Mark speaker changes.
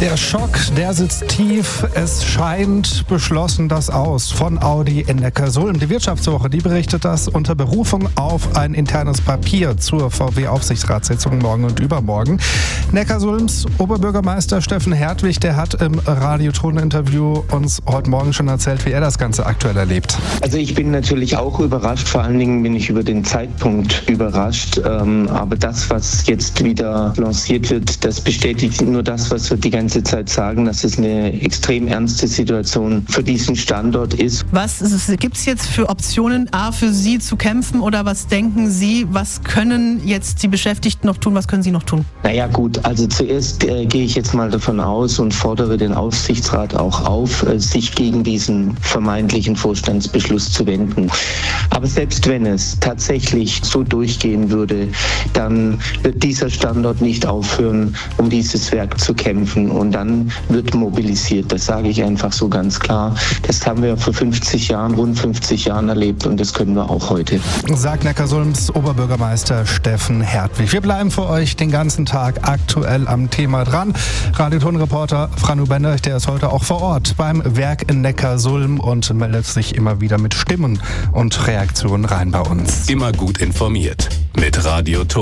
Speaker 1: Der Schock, der sitzt tief. Es scheint beschlossen das Aus von Audi in Neckarsulm. Die Wirtschaftswoche, die berichtet das unter Berufung auf ein internes Papier zur VW-Aufsichtsratssitzung morgen und übermorgen. Neckarsulms Oberbürgermeister Steffen Hertwig, der hat im Radio-Ton-Interview uns heute Morgen schon erzählt, wie er das Ganze aktuell erlebt.
Speaker 2: Also ich bin natürlich auch überrascht, vor allen Dingen bin ich über den Zeitpunkt überrascht. Aber das, was jetzt wieder lanciert wird, das bestätigt nur das, was wir die ganze Zeit sagen, dass es eine extrem ernste Situation für diesen Standort ist.
Speaker 3: Was gibt es jetzt für Optionen, für Sie zu kämpfen, oder was denken Sie, was können jetzt die Beschäftigten noch tun, was können Sie noch tun?
Speaker 2: Naja gut, also zuerst gehe ich jetzt mal davon aus und fordere den Aufsichtsrat auch auf, sich gegen diesen vermeintlichen Vorstandsbeschluss zu wenden. Aber selbst wenn es tatsächlich so durchgehen würde, dann wird dieser Standort nicht aufhören, um dieses Werk zu kämpfen. Und dann wird mobilisiert. Das sage ich einfach so ganz klar. Das haben wir vor rund 50 Jahren erlebt und das können wir auch heute.
Speaker 1: Sagt Neckarsulms Oberbürgermeister Steffen Hertwig. Wir bleiben für euch den ganzen Tag aktuell am Thema dran. Radio-Ton-Reporter Franu Benderich, der ist heute auch vor Ort beim Werk in Neckarsulm und meldet sich immer wieder mit Stimmen und Reaktionen rein bei uns.
Speaker 4: Immer gut informiert mit Radio-Ton.